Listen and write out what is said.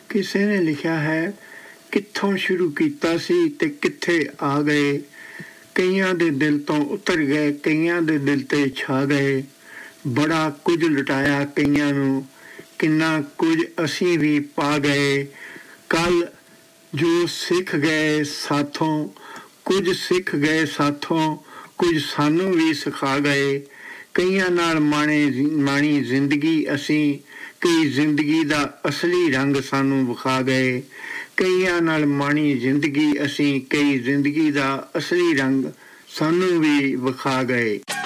ਕਿਸੇ ਨੇ ਲਿਖਿਆ ਹੈ, ਕਿੱਥੋਂ ਸ਼ੁਰੂ ਕੀਤਾ ਸੀ ਤੇ ਕਿੱਥੇ ਆ ਗਏ। ਕਈਆਂ ਦੇ ਦਿਲ ਤੋਂ ਉਤਰ ਗਏ, ਕਈਆਂ ਦੇ ਦਿਲ 'ਤੇ ਛਾ ਗਏ। ਬੜਾ ਕੁਝ ਲੁਟਾਇਆ ਕਈਆਂ ਨੂੰ, ਕਿੰਨਾ ਕੁਝ ਅਸੀਂ ਵੀ ਪਾ ਗਏ। ਕੱਲ੍ਹ ਜੋ ਸਿੱਖ ਗਏ ਸਾਥੋਂ, ਕੁਝ ਸਿੱਖ ਗਏ ਸਾਥੋਂ, ਕੁਝ ਸਾਨੂੰ ਵੀ ਸਿਖਾ ਗਏ। ਕਈਆਂ ਨਾਲ ਮਾਣੀ ਜ਼ਿੰਦਗੀ ਅਸੀਂ, ਕਈ ਜ਼ਿੰਦਗੀ ਦਾ ਅਸਲੀ ਰੰਗ ਸਾਨੂੰ ਵਿਖਾ ਗਏ। ਕਈਆਂ ਨਾਲ ਮਾਣੀ ਜ਼ਿੰਦਗੀ ਅਸੀਂ, ਕਈ ਜ਼ਿੰਦਗੀ ਦਾ ਅਸਲੀ ਰੰਗ ਸਾਨੂੰ ਵੀ ਵਿਖਾ ਗਏ।